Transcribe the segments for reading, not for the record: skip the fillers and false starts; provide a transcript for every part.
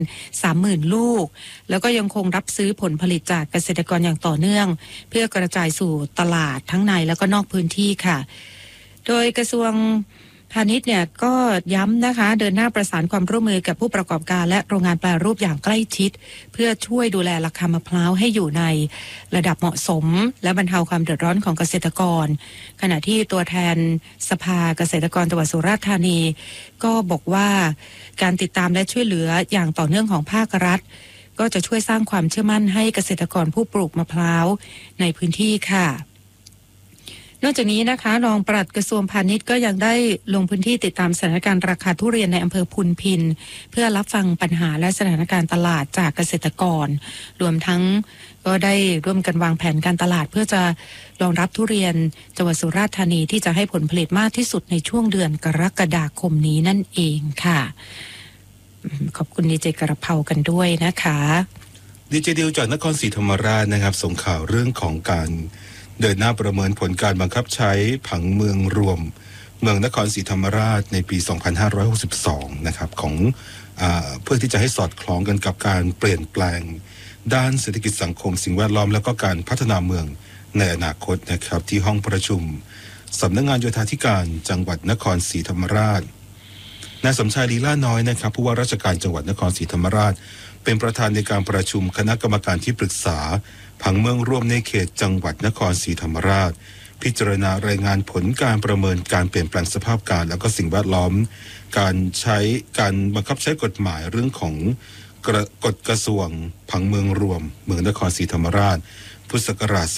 30,000 ลูกแล้วก็ยังคงรับซื้อผลผลิตจากเกษตรกรอย่างต่อเนื่องเพื่อกระจายสู่ตลาดทั้งในแล้วก็นอกพื้นที่ค่ะโดยกระทรวงพาณิชย์เนี่ยก็ย้ำนะคะเดินหน้าประสานความร่วมมือกับผู้ประกอบการและโรงงานแปรรูปอย่างใกล้ชิดเพื่อช่วยดูแลราคามะพร้าวให้อยู่ในระดับเหมาะสมและบรรเทาความเดือดร้อนของเกษตรกรขณะที่ตัวแทนสภาเกษตรกรจังหวัดสุราษฎร์ธานีก็บอกว่าการติดตามและช่วยเหลืออย่างต่อเนื่องของภาครัฐก็จะช่วยสร้างความเชื่อมั่นให้เกษตรกรผู้ปลูกมะพร้าวในพื้นที่ค่ะนอกจากนี้นะคะรองปลัดกระทรวงพาณิชย์ก็ยังได้ลงพื้นที่ติดตามสถานการณ์ราคาทุเรียนในอำเภอพุนพินเพื่อรับฟังปัญหาและสถานการณ์ตลาดจากเกษตรกรรวมทั้งก็ได้ร่วมกันวางแผนการตลาดเพื่อจะรองรับทุเรียนจังหวัดสุราษฎร์ธานีที่จะให้ผลผลิตมากที่สุดในช่วงเดือนกรกฎาคมนี้นั่นเองค่ะขอบคุณดีเจกระเพรากันด้วยนะคะดีเจดิวจากนครศรีธรรมราชนะครับส่งข่าวเรื่องของการเดินหน้าประเมินผลการบังคับใช้ผังเมืองรวมเมืองนครศรีธรรมราชในปี 2562 นะครับของเพื่อที่จะให้สอดคล้องกันกับการเปลี่ยนแปลงด้านเศรษฐกิจสังคมสิ่งแวดล้อมและก็การพัฒนาเมืองในอนาคตนะครับที่ห้องประชุมสำนักงานโยธาธิการจังหวัดนครศรีธรรมราชนายสมชายลีลาน้อยนะครับผู้ว่าราชการจังหวัดนครศรีธรรมราชเป็นประธานในการประชุมคณะกรรมการที่ปรึกษาผังเมืองร่วมในเขตจังหวัดนครศรีธรรมราชพิจารณารายงานผลการประเมินการเปลี่ยนแปลงสภาพการและก็สิ่งแวดล้อมการบังคับใช้กฎหมายเรื่องของกฎกระทรวงผังเมืองรวมเมืองนครศรีธรรมราชพุทธศักราช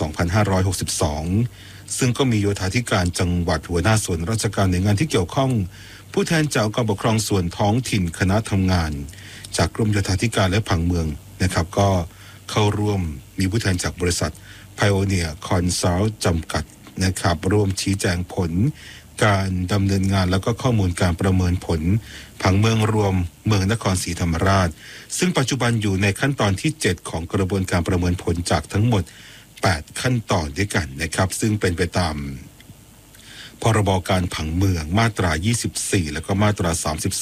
2562 ซึ่งก็มีโยธาธิการจังหวัดหัวหน้าส่วนราชการหน่วยงานที่เกี่ยวข้องผู้แทนจากองค์การปกครองส่วนท้องถิ่นคณะทำงานจากกรมโยธาธิการและผังเมืองนะครับก็เข้าร่วมมีผู้แทนจากบริษัท Pioneer Consult จำกัดนะครับร่วมชี้แจงผลการดำเนินงานแล้วก็ข้อมูลการประเมินผลผังเมืองรวมเมืองนครศรีธรรมราชซึ่งปัจจุบันอยู่ในขั้นตอนที่ 7 ของกระบวนการประเมินผลจากทั้งหมด 8 ขั้นตอนด้วยกันนะครับซึ่งเป็นไปตามพรบการผังเมืองมาตรา 24 และก็มาตรา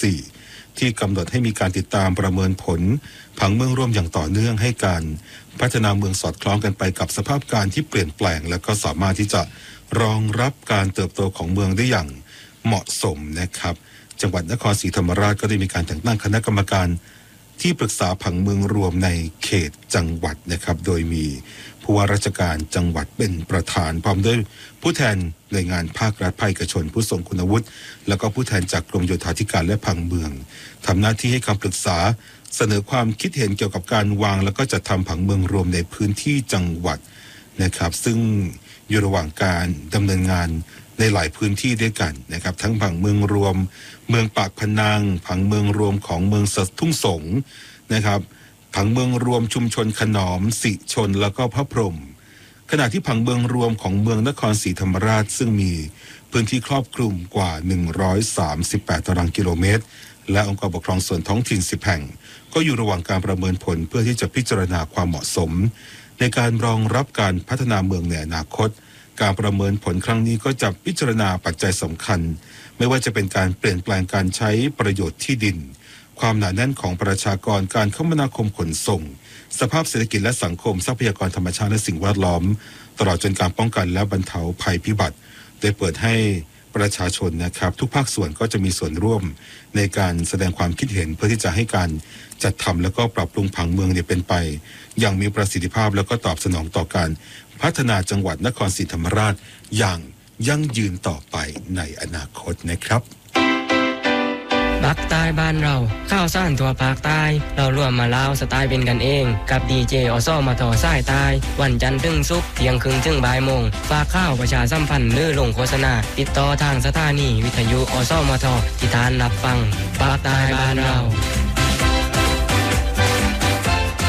34 ที่กำหนดให้มีการติดตามประเมินผลผังเมืองร่วมอย่างต่อเนื่องให้การพัฒนาเมืองสอดคล้องกันไปกับสภาพการที่เปลี่ยนแปลงและก็สามารถที่จะรองรับการเติบโตของเมืองได้อย่างเหมาะสมนะครับจังหวัดนครศรีธรรมราชก็ได้มีการแต่งตั้งคณะกรรมการที่ปรึกษาผังเมืองรวมในเขตจังหวัดนะครับโดยมีผู้ว่าราชการจังหวัดเป็นประธานพร้อมด้วยผู้แทนหน่วยงานภาครัฐภาคเอกชนผู้ทรงคุณวุฒิแล้วก็ผู้แทนจากกรมโยธาธิการและผังเมืองทำหน้าที่ให้คำปรึกษาเสนอความคิดเห็นเกี่ยวกับการวางแล้วก็จัดทำผังเมืองรวมในพื้นที่จังหวัดนะครับซึ่งอยู่ระหว่างการดำเนินงานในหลายพื้นที่ด้วยกันนะครับทั้งผังเมืองรวมเมืองปากพนังผังเมืองรวมของเมืองทุ่งสงนะครับผังเมืองรวมชุมชนขนอมสิชนแล้วก็พระพรหมขณะที่ผังเมืองรวมของเมืองนครศรีธรรมราชซึ่งมีพื้นที่ครอบคลุมกว่า138ตารางกิโลเมตรและองค์กรปกครองส่วนท้องถิ่น10แห่งก็อยู่ระหว่างการประเมินผลเพื่อที่จะพิจารณาความเหมาะสมในการรองรับการพัฒนาเมืองในอนาคตการประเมินผลครั้งนี้ก็จะพิจารณาปัจจัยสำคัญไม่ว่าจะเป็นการเปลี่ยนแปลงการใช้ประโยชน์ที่ดินความหนาแน่นของประชากรการคมนาคมขนส่งสภาพเศรษฐกิจและสังคมทรัพยากรธรรมชาติและสิ่งแวดล้อมตลอดจนการป้องกันและบรรเทาภัยพิบัติโดยเปิดให้ประชาชนนะครับทุกภาคส่วนก็จะมีส่วนร่วมในการแสดงความคิดเห็นเพื่อที่จะให้การจัดทำแล้วก็ปรับปรุงผังเมืองเนี่ยเป็นไปอย่างมีประสิทธิภาพแล้วก็ตอบสนองต่อการพัฒนาจังหวัดนครศรีธรรมราชอย่างยั่งยืนต่อไปในอนาคตนะครับภาคใต้บ้านเราข้าวสารทั่วภาคใต้เราร่วมมาเล่าสไตล์เป็นกันเองกับดีเจอสมทสายใต้วันจันทร์ถึงศุกร์เที่ยงครึ่งถึงบ่ายโมงฝากข้าวประชาสัมพันธ์หรือลงโฆษณาติดต่อทางสถานีวิทยุอสมทที่ทานรับฟังภาคใต้บ้านเราวันนี้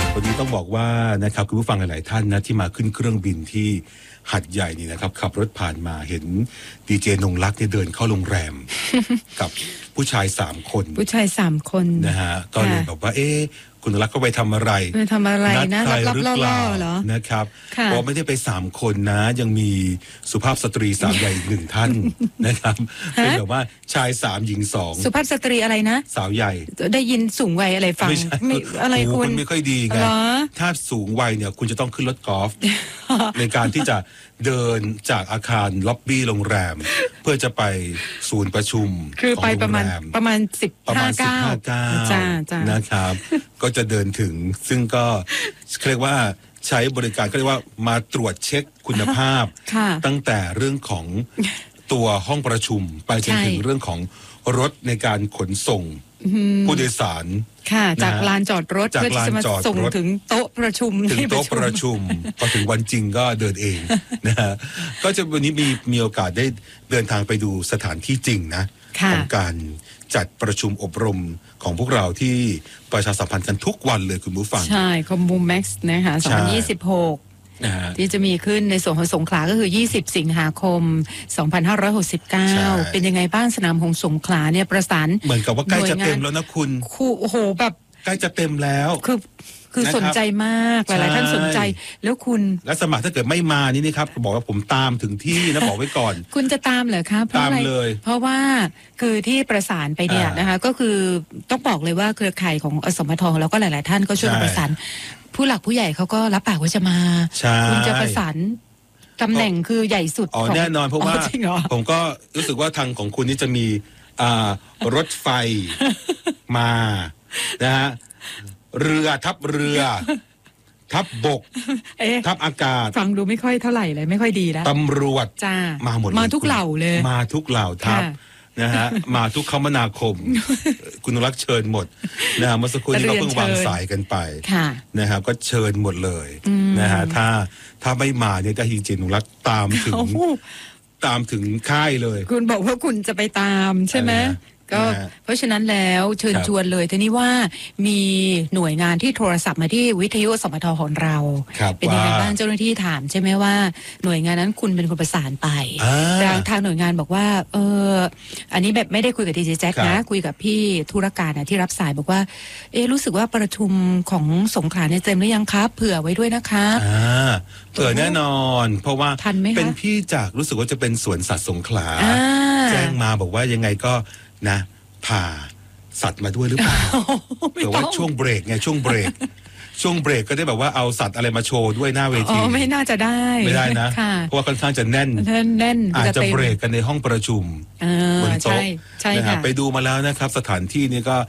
ต้องบอกว่านะครับคุณผู้ฟังหลายๆท่านนะที่มาขึ้นเครื่องบินที่หัดใหญ่นี่นะครับขับรถผ่านมาเห็นดีเจนงลักษณ์เนี่ยเดินเข้าโรงแรม กับผู้ชาย3 คนผู้ชาย3 คนนะฮะก็เลยแบบว่าคุณนงลักษณ์ก็ไปทำอะไรไปทำอะไรนะนัดใครหรือเปล่าเหรอนะครับค่ะบอกไม่ได้ไป3 คนนะยังมีสุภาพสตรีสาวใหญ่อีก1 ท่าน นะครับเป็นแบบว่าชาย3 หญิง 2 สุภาพสตรีอะไรนะสาวใหญ่ได้ยินสูงวัยอะไรฟังไม่ใช่อะไรหูคุณไม่ค่อยดีไงเหรอถ้าสูงวัยเนี่ยคุณจะต้องขึ้นรถกอล์ฟ ในการที่จะเดินจากอาคารล็อบบี้โรงแรม เพื่อจะไปศูนย์ประชุมคือของไปโรงแรมประมาณประมาณ 15 ก้าว 15 ก้าวจ้านะครับ ก็จะเดินถึงซึ่งก็เรียกว่าใช้บริการก็เรียกว่ามาตรวจเช็คคุณภาพค่ะตั้งแต่เรื่องของตัวห้องประชุมไปจนถึงใช่เรื่องของรถในการขนส่งผู้โดยสารค่ะ จากนะฮะลานจอดรถจากเพื่อที่จะมาลานจอดส่งรถถึงโต๊ะประชุมถึงที่โต๊ะประชุมพอถึงวันจริงก็เดินเอง นะฮะก็จะวันนี้มีโอกาสได้เดินทางไปดูสถานที่จริงนะค่ะของการจัดประชุมอบรมของพวกเราที่ประชาสัมพันธ์กันทุกวันเลยคุณผู้ฟังใช่คอมบูมแม็กซ์นะคะใช่ 2026 นะฮะที่จะมีขึ้นในส่วนของสงขลาก็คือ 20 สิงหาคมใช่ 2569 เป็นยังไงบ้างสนามของสงขลาเนี่ยประสานเหมือนกับว่าใกล้จะเต็มแล้วนะคุณคู่โอ้โหแบบใกล้จะเต็มแล้วคือนะครับสนใจมากหลายๆท่านใช่สนใจแล้วคุณและสมัครถ้าเกิดไม่มานี่นะครับบอกว่าผมตามถึงที่นะบอกไว้ก่อนคุณจะตามเหรอคะเพราะอะไรตามเลยเพราะว่าคือที่ประสานไปเนี่ยอ่านนะคะก็คือต้องบอกเลยว่าเครือข่ายของอสมทแล้วก็หลาย ๆ ท่านก็ช่วยกันใช่ประสานผู้หลักผู้ใหญ่เขาก็รับปากว่าจะมาใช่คุณจะประสานตำแหน่งคือใหญ่สุดอ๋อของแน่นอนเพราะว่าจริงเหรอผมก็รู้สึกว่าทางของคุณนี่จะมีรถไฟ มานะฮะเรือทัพเรือ ทัพบกเอ๊ะทัพอากาศฟังดูไม่ค่อยเท่าไหร่เลยไม่ค่อยดีแล้วตำรวจจ้ามาหมดเลยมาทุกเหล่าเลยมาทุกเหล่าทัพค่ะนะฮะ มาทุกคมนาคม คุณนรักษ์เชิญหมดนะฮะเมื่อสักครู่นี้ก็เพิ่งวางสายกันไปค่ะนะครับก็เชิญหมดเลยนะฮะถ้าไม่มาเนี่ยก็จริงๆนรักษ์ตามถึงโอ้โหตามถึงค่ายเลยคุณบอกว่าคุณจะไปตามใช่ไหม ก็นะฮะเพราะฉะนั้นแล้วเชิญครับชวนเลยทีนี้ว่ามีหน่วยงานที่โทรศัพท์มาที่วิทยุสมทของเราครับเป็นยังไงว่าบ้างเจ้าหน้าที่ถามใช่ไหมว่าหน่วยงานนั้นคุณเป็นคนประสานไปอ่าแต่ทางหน่วยงานบอกว่าอันนี้แบบไม่ได้คุยกับดีเจแจ็คครันะบคุยกับพี่ธุรการนะที่รับสายบอกว่ารู้สึกว่าประชุมของสงขลาเนี่ยเต็มหรือยังครับเผื่อไว้ด้วยนะคะเผื่อแน่นอน เพราะว่าทันไหมคะเป็นพี่จากรู้สึกว่าจะเป็นสวนสัตว์สงขลาอ่าแจ้งมาบอกว่ายังไงก็นะพาสัตว์มาด้วยหรือเปล่าไม่เผื่อต้ว่าองช่วงเบรกไงช่วงเบรก ช่วงเบรกก็ได้แบบว่าเอาสัตว์อะไรมาโชว์ด้วยหน้าเวอ๋ทีอไม่น่าจะได้ไม่ได้นะค่ะเพราะว่าค่อนข้างจะแน่นแน่นอาจจะต็มเบรกกันในห้องประชุม บนโต๊ะใช่นะครัค่ะบไปดูมาแล้วนะครับ สถานที่นี้ก็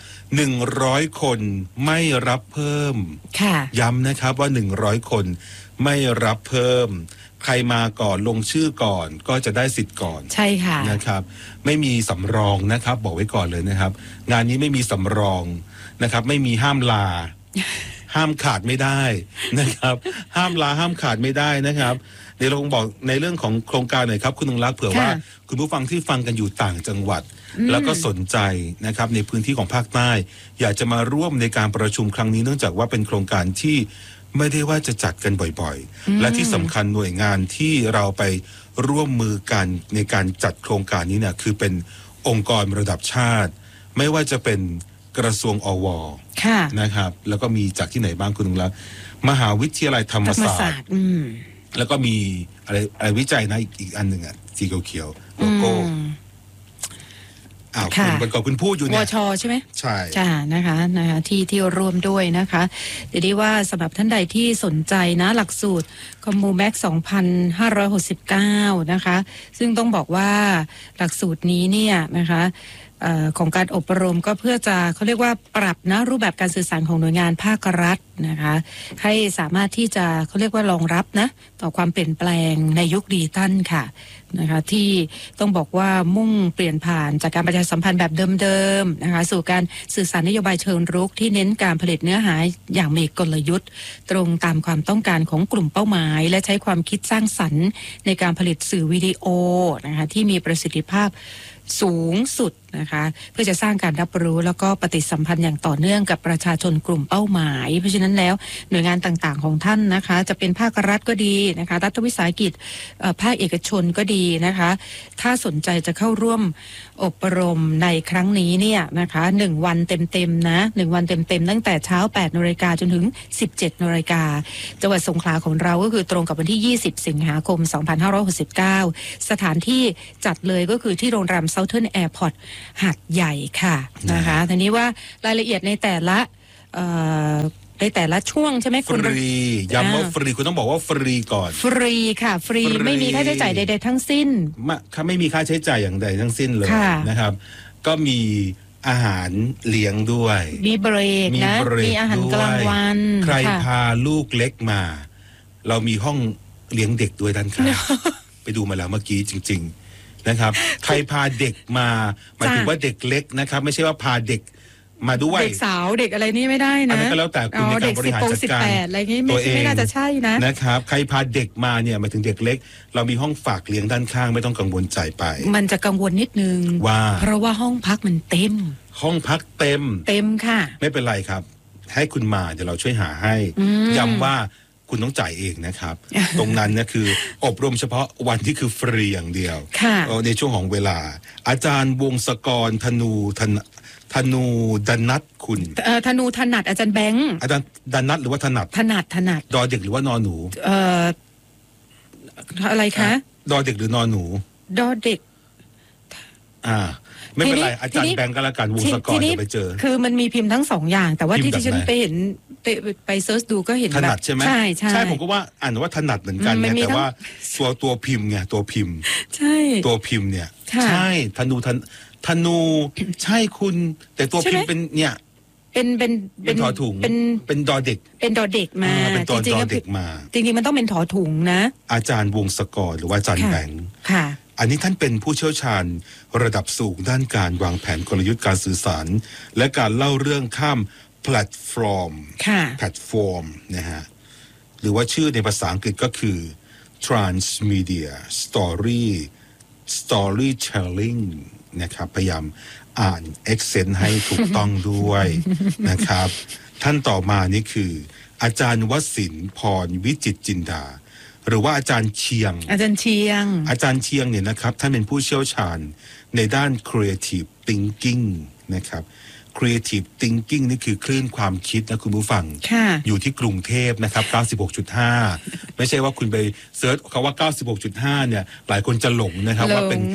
100 คนไม่รับเพิ่มค่ะย้ำนะครับว่า100 คนไม่รับเพิ่ม ใครมาก่อนลงชื่อก่อนก็จะได้สิทธิ์ก่อนใช่ค่ะนะครับ ไม่มีสำรองนะครับ บอกไว้ก่อนเลยนะครับ งานนี้ไม่มีสำรองนะครับ ไม่มีห้ามลา ห้ามขาดไม่ได้นะครับ ห้ามลาห้ามขาดไม่ได้นะครับเดี๋ยวเราคงบอกในเรื่องของโครงการหน่อยครับ คุณนงรักษ์เผื่อว่าค่ะคุณผู้ฟังที่ฟังกันอยู่ต่างจังหวัด แล้วก็สนใจนะครับในพื้นที่ของภาคใต้ อยากจะมาร่วมในการประชุมครั้งนี้เนื่องจากว่าเป็นโครงการที่ไม่ได้ว่าจะจัดกันบ่อยๆ และที่สำคัญหน่วยงานที่เราไปร่วมมือกันในการจัดโครงการนี้เนี่ยคือเป็นองค์กรระดับชาติ ไม่ว่าจะเป็นกระทรวงอวค่ะนะครับ แล้วก็มีจากที่ไหนบ้างคุณนงรักษ์มหาวิทยาลัยธรรมธรรมศาศาสสตตร์ร์แล้วก็มีอะไรวิจัยนะอีกอันหนึ่งอ่ะสีเขียวๆโลโก้คุณค่ะประกอบคุณพูดอยู่วเนี่ยชใช่ไหมใช่จ้านะคะที่ร่วมด้วยนะคะเดี๋ยวนี้ว่าสำหรับท่านใดที่สนใจนะหลักสูตรคอมมูแม็ก2569นะคะซึ่งต้องบอกว่าหลักสูตรนี้เนี่ยนะคะของการอบรมก็เพื่อจะเขาเรียกว่าปรับนะรูปแบบการสื่อสารของหน่วยงานภาครัฐนะคะให้สามารถที่จะเขาเรียกว่ารองรับนะต่อความเปลี่ยนแปลงในยุคดิจิตัลค่ะนะคะที่ต้องบอกว่ามุ่งเปลี่ยนผ่านจากการประชาสัมพันธ์แบบเดิมๆนะคะสู่การสื่อสารนโยบายเชิงรุกที่เน้นการผลิตเนื้อหาอย่างมีกลยุทธ์ ตรงตามความต้องการของกลุ่มเป้าหมาย และใช้ความคิดสร้างสรรค์ในการผลิตสื่อวิดีโอนะคะที่มีประสิทธิภาพสูงสุดนะคะเพื่อจะสร้างการรับรู้แล้วก็ปฏิสัมพันธ์อย่างต่อเนื่องกับประชาชนกลุ่มเป้าหมายเพราะฉะนั้นนั้นแล้วหน่วยงานต่างๆของท่านนะคะจะเป็นภาครัฐก็ดีนะคะรัฐวิสาหกิจภาคเอกชนก็ดีนะคะถ้าสนใจจะเข้าร่วมอบรมในครั้งนี้เนี่ยนะคะ1วันเต็มๆนะ1วันเต็มๆตั้งแต่เช้า 8 น.จนถึง 17 น.จังหวัดสงขลาของเราก็คือตรงกับวันที่ 20 สิงหาคม 2569 สถานที่จัดเลยก็คือที่โรงแรม Southern Airport หาดใหญ่ค่ะนะคะทีนี้ว่ารายละเอียดในแต่ละช่วงใช่ไหมฟคุณรีย้ำว่าฟรีคุณต้องบอกว่าฟรีก่อนฟรีค่ะฟรีไม่มีค่าใช้จ่ายใดๆทั้งสิ้นไม่มีค่าใช้จ่ายอย่างใดทั้งสิ้นเลยค่ะนะครับ ก็มีอาหารเลี้ยงด้วยมีเบรกนะ มีอาหารกลางวันใครค่ะพาลูกเล็กมา เรามีห้องเลี้ยงเด็กด้วยด้านข้าง ไปดูมาแล้วเมื่อกี้จริง ๆนะครับ ใครพาเด็กมาหมายถึงว่าเด็กเล็กนะครับ ไม่ใช่ว่าพาเด็กมาด้วยเด็กสาวเด็กอะไรนี่ไม่ได้อันนะนั้นก็แล้วแต่คุณในการบริหารจัดการ 18อะไรนี้ตัวเองไม่น่าจะใช่นะนะครับ ใครพาเด็กมาเนี่ยหมายถึงเด็กเล็ก เรามีห้องฝากเลี้ยงด้านข้างไม่ต้องกังวลใจไปมันจะกังวลนิดนึงว่าเพราะว่าห้องพักมันเต็มห้องพักเต็มเต็มค่ะไม่เป็นไรครับ ให้คุณมาเดี๋ยวเราช่วยหาให้ ย้ำว่าคุณต้องจ่ายเองนะครับ ตรงนั้นเนี่ยคืออบรมเฉพาะวันที่คือฟรีอย่างเดียวค่ะในช่วงของเวลา อาจารย์วงศกรธนูดนัทคุณธนูถนัดอาจารย์แบงค์อาจารย์ดนัทหรือว่าถนัดถนัดดอเด็กหรือว่านอหนูอะไรคะดอเด็กหรือนอหนูดอเด็กไม่เป็นไรทีนี้อาจารย์แบงค์ก็แล้วกันวงศกรทีนี้จะไปเจอคือมันมีพิมพ์ทั้งสองอย่าง แต่ว่าพิมพ์ที่ดิฉันแบบไหนไปเห็นไปเซิร์ชดูก็เห็นถแบบนัดใช่ไหมใช่ผมก็ว่าอ่านว่าถนัดเหมือนกันมันเนี่ยมีแต่ทั้งว่าตัวพิมพ์ไงตัวพิมพ์ใช่ตัวพิมพ์เนี่ยค่ะใช่ธนูใช่คุณ แต่ตัวใช่พิไหมมพ์เป็นเนี่ยเป็นถอถุง เป็นดอเด็กเป็นดอเด็กมาเป็นตอนจริงดๆอก็เด็กมาจริงๆมันต้องเป็นถอถุงนะอาจารย์วงศกรหรือว่าอาจารย์ค่ะแบงค์ค่ะอันนี้ท่านเป็นผู้เชี่ยวชาญระดับสูงด้านการวางแผนกลยุทธ์การสื่อสาร และการเล่าเรื่องข้ามแพลตฟอร์มค่ะนะฮะหรือว่าชื่อในภาษาอังกฤษก็คือ transmedia storytelling นะครับพยายามอ่าน accent ให้ถูกต้องด้วย นะครับ ท่านต่อมานี่คือ อาจารย์วสินทร์พรวิจิตรจินดา หรือว่าอาจารย์เชียงอาจารย์เชียงอาจารย์เชียงเนี่ยนะครับท่านเป็นผู้เชี่ยวชาญในด้าน creative thinking นะครับ creative thinking นี่คือคลื่นความคิดนะคุณผู้ฟังค่ะอยู่ที่กรุงเทพนะครับ 96.5 ไม่ใช่ว่าคุณไปเซิร์ชคำว่า 96.5 เนี่ย หลายคนจะหลงนะครับ ว่าเป็น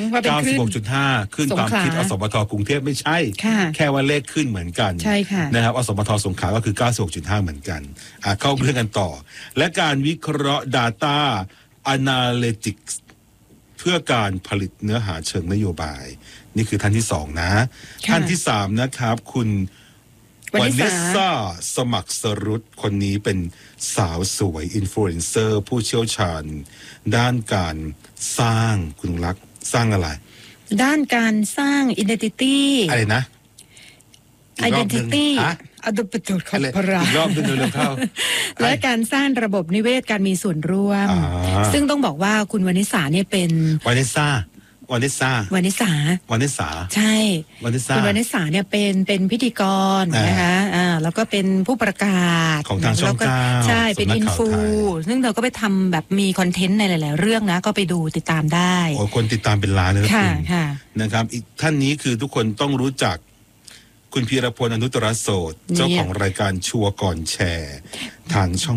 96.5 ขึ้นความคิดอสมทกรุงเทพไม่ใช่ค่ะแค่ว่าเลขขึ้นเหมือนกันใช่ค่ะนะครับอสมทสงขลาก็คือ 96.5 เหมือนกันเข้าเรื่องกันต่อ และการวิเคราะห์ Data Analytics เพื่อการผลิตเนื้อหาเชิงนโยบาย นี่คือท่านที่สองนะค่ะท่านที่สามนะครับ คุณววนินิสาสาสมัครสรุตคนนี้เป็นสาวสวยอินฟลูเอนเซอร์ผู้เชี่ยวชาญ ด้านการสร้างคุณรักสร้างอะไรด้านการสร้าง identity อะไรนะอีกรอบหนึ่ง identity ฮะอดุปตุดขออะไรงพระอีกรอบหนึงเร็วๆเข้าและการสร้างระบบนิเวศการมีส่วนร่วมอ่าซึ่งต้องบอกว่าคุณวนิสาเนี่ยเป็นวานิสาวานิสาวนิสาวานิสาใช่วานิสาคุณวนิสาเนี่ยเป็นพิธีกรอ่านนะคะแล้วก็เป็นผู้ประกาศของทางช่องแล้วก็ 9 ใช่เป็นสำนักอินข่าวฟูไทยซึ่งเราก็ไปทำแบบมีคอนเทนต์ในหลาย ๆ เรื่องนะ ก็ไปดูติดตามได้โอ้คนติดตามเป็นล้านเลยนะค่ะคุณค่ะนะครับอีกท่านนี้คือทุกคนต้องรู้จักคุณพีรพลอนุตตรโสดเจ้าของรายการชัวร์ก่อนแชร์ทางช่อง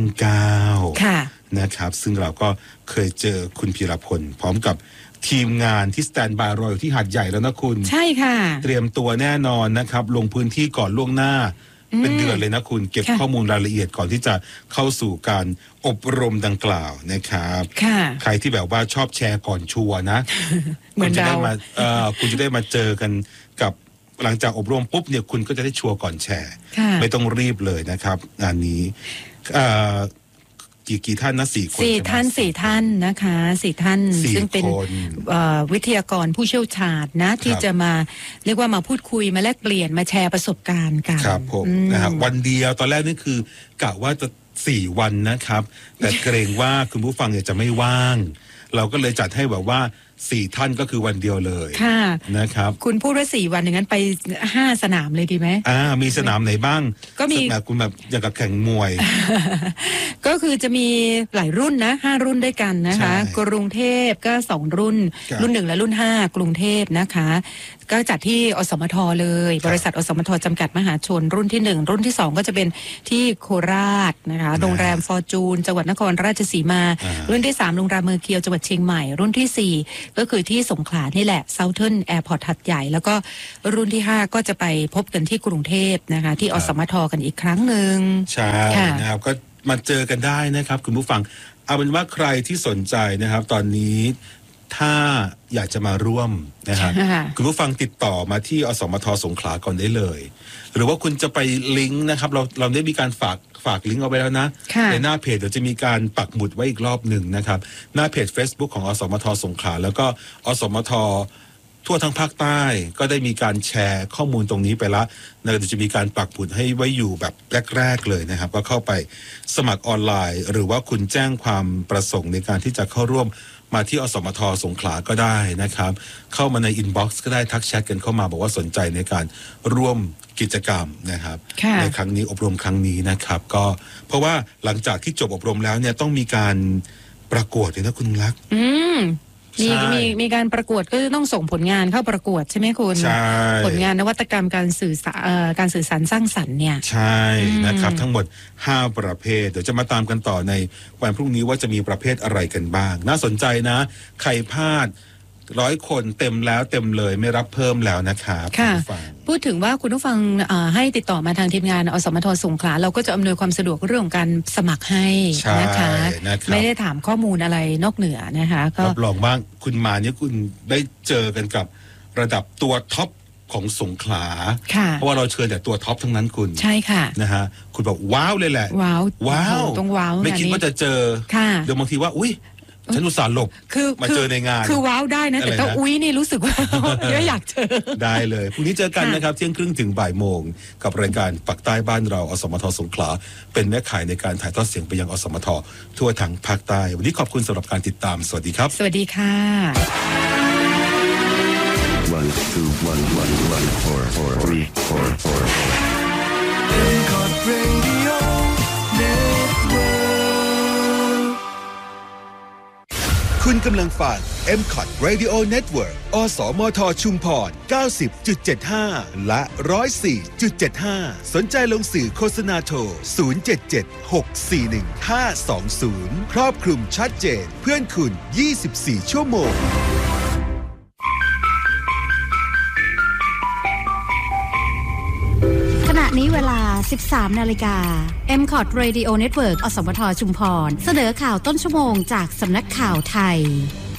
9 ค่ะนะครับ ซึ่งเราก็เคยเจอคุณพีรพลพร้อมกับทีมงานที่สแตนบายรออยู่ที่หาดใหญ่แล้วนะคุณใช่ค่ะเตรียมตัวแน่นอนนะครับ ลงพื้นที่ก่อนล่วงหน้า เป็นเดือนเลยนะคุณเก็บค่ะข้อมูลรายละเอียดก่อนที่จะเข้าสู่การอบรมดังกล่าวนะครับค่ะใครที่แบบว่าชอบแชร์ก่อนชัวร์นะเหมือนคุณจะได้เรามาคุณจะได้มาเจอกันกับหลังจากอบรมปุ๊บเนี่ยคุณก็จะได้ชัวร์ก่อนแชร์ค่ะไม่ต้องรีบเลยนะครับงานนี้กี่ท่านนะ4 คนสี่ใช่ไหมท่านสี่ท่านนะคะสี่ท่าน 4 ซึ่งเป็นคนวิทยากรผู้เชี่ยวชาญนะ ที่จะมาเรียกว่ามาพูดคุยมาแลกเปลี่ยนมาแชร์ประสบการณ์กันครับผมอืมนะครับวันเดียวตอนแรกนี่คือกะว่าจะ4 วันนะครับ แต่เกรงว่าคุณผู้ฟังเนี่ยจะไม่ว่าง เราก็เลยจัดให้แบบว่า 4 ท่านก็คือวันเดียวเลยค่ะนะครับคุณพูดว่า4 วันอย่างนั้นไป5 สนามเลยดีไหมมีสนามไหนบ้างก็มีแบบคุณแบบอย่างกับแข่งมวยก็คือจะมีหลายรุ่นนะ5 รุ่นด้วยกันนะคะใช่กรุงเทพก็2 รุ่นครับรุ่น 1 และรุ่น 5 กรุงเทพนะคะ ก็จัดที่อสมทเลยครับบริษัทอสมทจำกัดมหาชน รุ่นที่ 1 รุ่นที่ 2 ก็จะเป็นที่โคราชนะคะโรงแรมฟอร์จูนจังหวัดนครราชสีมา รุ่นที่ 3 โรงแรมเมอร์เคียวจังหวัดเชียงใหม่รุ่นที่ 4 ก็คือที่สงขลานี่แหละ Southern Airport หัดใหญ่ แล้วก็รุ่นที่ 5 ก็จะไปพบกันที่กรุงเทพนะคะที่อสมทกันอีกครั้งหนึ่งใช่ค่ะนะครับก็มาเจอกันได้นะครับคุณผู้ฟังเอาเป็นว่าใครที่สนใจนะครับตอนนี้ถ้าอยากจะมาร่วมนะครับค่ะคุณผู้ฟังติดต่อมาที่อสมทสงขลาก่อนได้เลย หรือว่าคุณจะไปลิงก์นะครับเราได้มีการฝากลิงก์เอาไว้แล้วนะค่ะในหน้าเพจเดี๋ยวจะมีการปักหมุดไว้อีกรอบหนึ่งนะครับหน้าเพจ Facebook ของอสมทสงขลาแล้วก็อสมททั่วทั้งภาคใต้ก็ได้มีการแชร์ข้อมูลตรงนี้ไปแล้วเดี๋ยวจะมีการปักหมุดให้ไว้อยู่แบบแรกๆเลยนะครับก็เข้าไปสมัครออนไลน์ หรือว่าคุณแจ้งความประสงค์ในการที่จะเข้าร่วมมาที่อสมทสงขลาก็ได้นะครับเข้ามาในอินบ็อกซ์ก็ได้ทักแชทกันเข้ามาบอกว่าสนใจในการร่วมกิจกรรมนะครับค่ะในครั้งนี้อบรมครั้งนี้นะครับก็เพราะว่าหลังจากที่จบอบรมแล้วเนี่ยต้องมีการประกวดเลยนะคุณลักษณ์อืมมีใช่มีการประกวดก็ต้องส่งผลงานเข้าประกวดใช่ไหมคุณใช่ผลงานนวัตกรรมการสื่อสารสร้างสรรค์เนี่ยใช่นะครับทั้งหมด5ประเภทเดี๋ยวจะมาตามกันต่อในวันพรุ่งนี้ว่าจะมีประเภทอะไรกันบ้าง น่าสนใจนะใครพลาด100 คนเต็มแล้วเต็มเลยไม่รับเพิ่มแล้วนะครับค่ะณผู้ฟังพูดถึงว่าคุณผู้ฟังให้ติดต่อมาทางทีมงานอสมทสงขลาเราก็จะอำนวยความสะดวกเรื่องของการสมัครให้ใช่นะคะนะครับไม่ได้ถามข้อมูลอะไรนอกเหนือนะคะก็รับรองว่าคุณมาเนี่ยคุณได้เจอกันกับระดับตัวท็อปของสงขลาค่ะเพราะว่าเราเชิญแต่ตัวท็อปทั้งนั้นคุณใช่ค่ะนะฮะคุณบอกว้าวเลยแหละว้าวว้าวโอ้โหต้องว้าวไม่คิดว่าจะเจอค่ะเดี๋ยวบางทีว่าอุ้ยฉันอุตส่าห์หลบคือมาเจอในงานคือว้าวได้นะ แต่อะไรนะถ้าอุ้ยนี่รู้สึกว่า ไม่อยากเจอได้เลยพรุ่งนี้เจอกันค่ะนะครับเที่ยงครึ่งถึงบ่ายโมงกับรายการปักใต้บ้านเราอสมทสงขลาเป็นแม่ข่ายในการถ่ายทอดเสียงไปยังอสมททั่วทั้งภาคใต้วันนี้ขอบคุณสำหรับการติดตามสวัสดีครับสวัสดีค่ะ 1 2 1 1 1 4 4 3 4 คุณกำลังฟัง MCOT Radio Network อสมทชุมพร 90.75 และ 104.75 สนใจลงสื่อโฆษณาโทร 077-641-520 ครอบคลุมชัดเจนเพื่อนคุณ 24 ชั่วโมงขณะนี้เวลา 13 นาฬิกา MCOT Radio Network อสมทชุมพร เสนอข่าวต้นชั่วโมงจากสำนักข่าวไทย